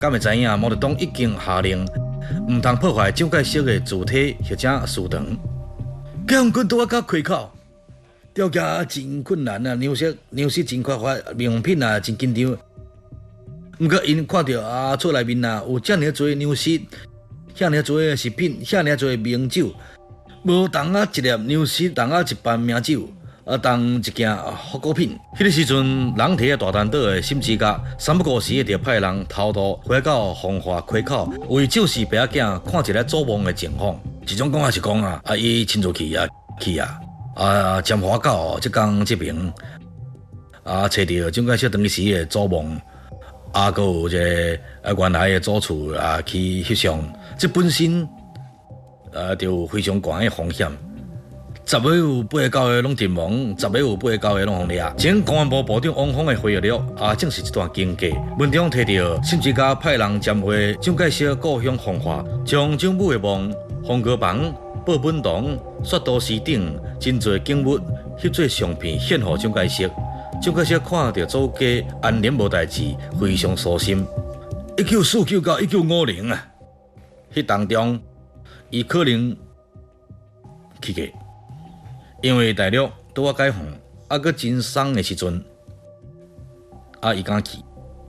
敢会知影毛泽东已经下令，唔通破坏蒋介石的主体或者师堂。解放军拄啊到溪口，条件真困难啊，粮食真缺乏，名品啊真紧张。毋过因看到厝内面有遮尔多粮食，遐尔多食品，遐尔多名酒，无同一粒粮食，同一瓣名酒。当一件复古品，迄个时阵，人体大单岛的心之家，三不五时就派人偷渡回到奉化溪口，为救死白仔囝看一个做梦的情况。一种讲也是讲伊亲自去占花狗即讲即边找到蒋介石当时的做梦，还有一个原来的祖厝去翕相，这本身就非常悬的风险。10个有8个9个拢阵亡，10个有8个9个拢互掠。前公安部部长汪峰的回忆录正是一段经过。文中提到，甚至甲派人占回蒋介石故乡奉化，将蒋母的墓、红歌房、报本堂、雪都市等真侪景物翕做相片献予蒋介石。蒋介石看到祖家安然无代志，非常舒心。1949到1950迄当中，伊可能去过。因为大陆拄解放，搁真爽的时阵，伊敢去。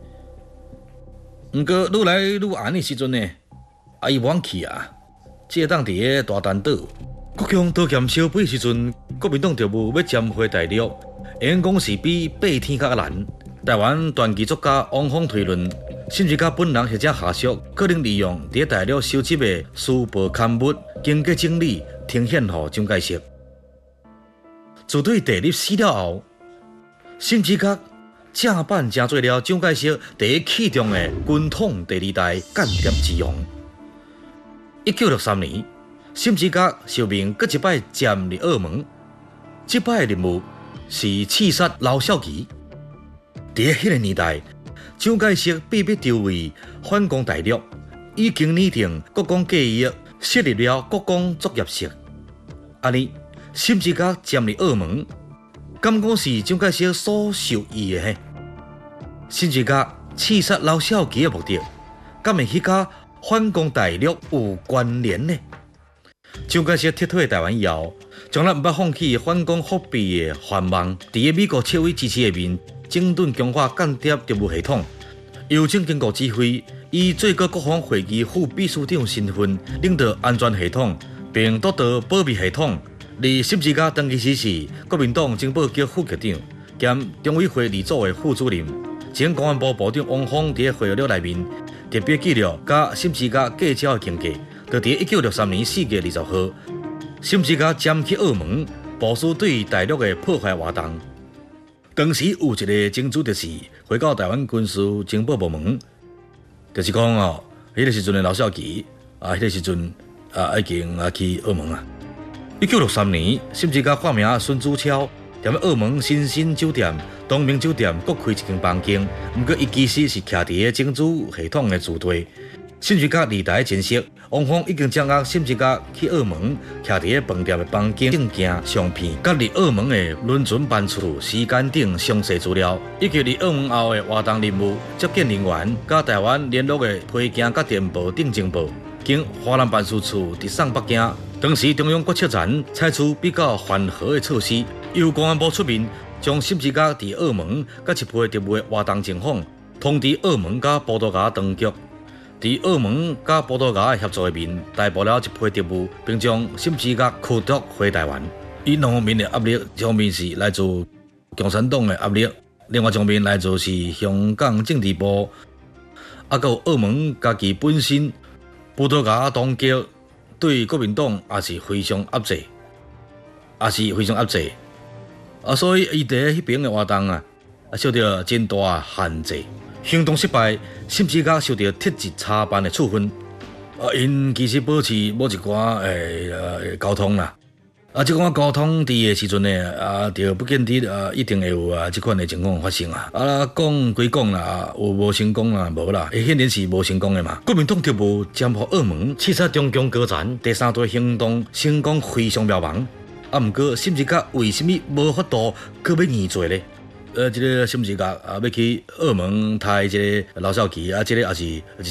毋过愈来愈暗的时阵呢，伊无肯去只当伫个大单岛。国共刀剑相比的时阵，国民党特务要占回大陆，因讲是比爬天较难。台湾传奇作家汪峰推论，甚至甲本人或者下属，可能利用伫大陆收集的书报刊物，经过整理呈现予蒋介石。自对地立死了后，甚至甲正版成做了蒋介石第一器重的军统第2代间谍之用。1963年，甚至甲小明搁一摆潜入澳门，这摆的任务是刺杀刘少奇。伫迄个年代，蒋介石秘密就位反攻大陆，已经拟定国共计议，设立了国共作业社。安尼。甚至甲占入澳门，敢讲是蒋介石所授意的？甚至甲刺杀刘少奇的目的，敢会去甲反攻大陆有关联呢？蒋介石撤退台湾以后，从来毋捌放弃反攻复辟的愿望，伫个美国切位支持下面，整顿强化间谍特务系统，由蒋经国指挥，以最高国防会议副秘书长身份领导安全系统，并督导保密系统。甚至甲当其时国民党情报局副局长兼中委会二组的副主任，前公安部部长汪峰伫回忆录内面特别记录甚至计照的情节，就伫1963年4月20号，甚至占去澳门，部署对大陆的破坏活动。当时有一个争执，就是回到台湾军事情报部门，就是讲迄个时阵的刘少奇迄个时阵已经去澳门1963年，甚至化名孙子超，踮咧澳门新兴酒店、东明酒店各开一间房间。不过，伊其实是徛伫个政治系统的主队。甚至2台前夕，汪峰已经掌握，甚至去澳门徛伫个饭店的房间证件、相片，甲离澳门的轮船班次、时间等详细资料，以及离澳门后的活动任务、接见人员、甲台湾联络的批件、甲电报等情报，经华南办事处直送北京。当时中央决策层采取比较缓和的措施，由公安部出面，将甚至伫澳门甲一批特务的活动情况通知澳门甲葡萄牙当局。伫澳门甲葡萄牙的协助下面，逮捕了一批特务，并将甚至驱逐回台湾。伊两方面的压力，一方面是来自共产党的压力，另外一方面来自是香港政治部，还有澳门家己本身，葡萄牙当局。对国民党也是非常压制，所以伊伫迄边的活动受到真大限制，行动失败，甚至受到特级查办的处分。因其实保持某一寡交通啦，即款交通伫的时阵呢，就不见得一定会有即款的情况发生讲归讲啦，有无成功啦，无啦，显然是无成功的嘛。国民党特务占获澳门，刺杀中共高层，第3队行动成功非常渺茫。毋过，甚至为什么无法度搁要延做呢？ 即个是毋是甲要去澳门杀即个老少奇啊？即个也是